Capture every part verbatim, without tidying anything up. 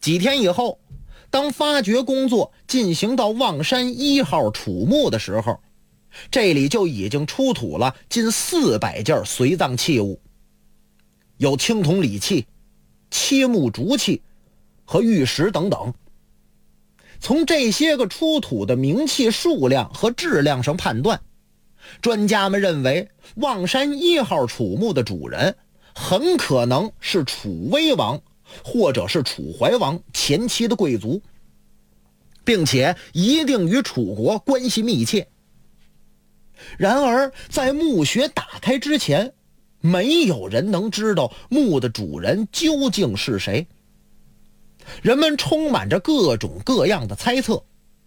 几天以后，当发掘工作进行到望山一号楚墓的时候，这里就已经出土了近四百件随葬器物，有青铜礼器、漆木竹器和玉石等等。从这些个出土的名器数量和质量上判断，专家们认为望山一号楚墓的主人很可能是楚威王或者是楚怀王前期的贵族，并且一定与楚国关系密切。然而在墓穴打开之前，没有人能知道墓的主人究竟是谁。人们充满着各种各样的猜测。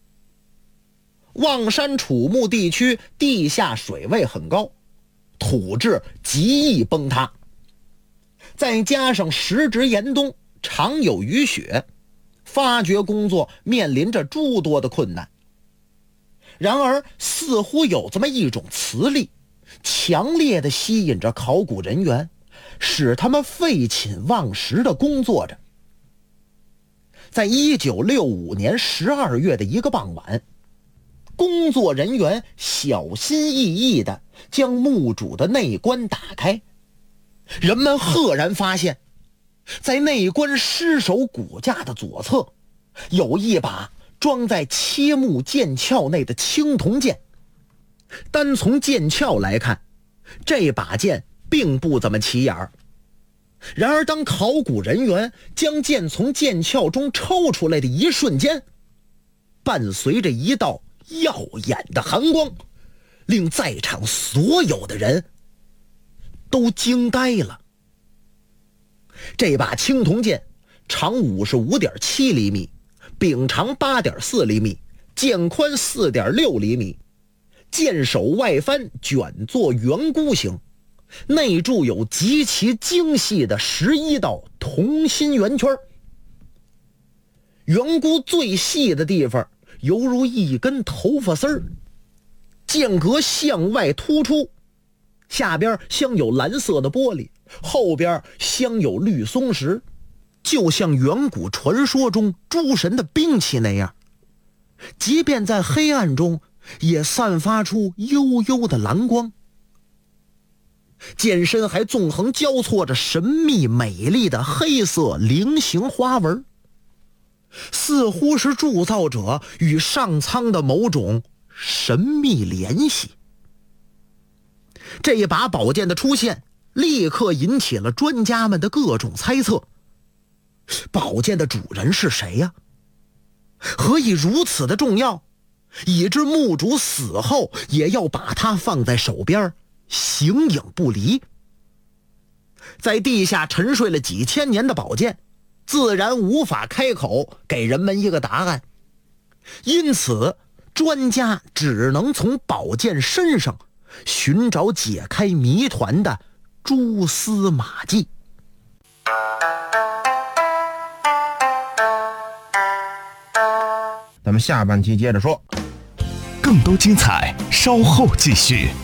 望山楚墓地区地下水位很高，土质极易崩塌，再加上时值严冬，常有雨雪，发掘工作面临着诸多的困难。然而似乎有这么一种磁力，强烈地吸引着考古人员，使他们废寝忘食地工作着。在一九六五年十二月的一个傍晚，工作人员小心翼翼地将墓主的内棺打开，人们赫然发现，在内棺尸首骨架的左侧，有一把装在切木剑鞘内的青铜剑。单从剑鞘来看，这把剑并不怎么起眼儿。然而当考古人员将剑从剑鞘中抽出来的一瞬间，伴随着一道耀眼的寒光，令在场所有的人都惊呆了。这把青铜剑长 五十五点七厘米，柄长 八点四厘米，剑宽 四点六厘米，剑首外翻卷作圆箍形，内铸有极其精细的十一道同心圆圈。圆箍最细的地方犹如一根头发丝儿，剑格向外突出，下边镶有蓝色的玻璃，后边镶有绿松石，就像远古传说中诸神的兵器那样，即便在黑暗中也散发出幽幽的蓝光。剑身还纵横交错着神秘美丽的黑色菱形花纹，似乎是铸造者与上苍的某种神秘联系。这把宝剑的出现立刻引起了专家们的各种猜测。宝剑的主人是谁呀？何以如此的重要，以致墓主死后也要把它放在手边形影不离？在地下沉睡了几千年的宝剑自然无法开口给人们一个答案，因此专家只能从宝剑身上寻找解开谜团的蛛丝马迹。 咱们下半期接着说， 更多精彩稍后继续。